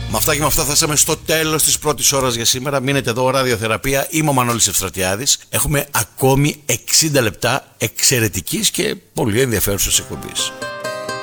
Με αυτά και με αυτά φτάσαμε στο τέλος της πρώτης ώρας για σήμερα. Μείνετε εδώ, ραδιοθεραπεία. Είμαι ο Μανώλης Ευστρατιάδης. Έχουμε ακόμη 60 λεπτά εξαιρετικής και πολύ ενδιαφέρουσας εκπομπής.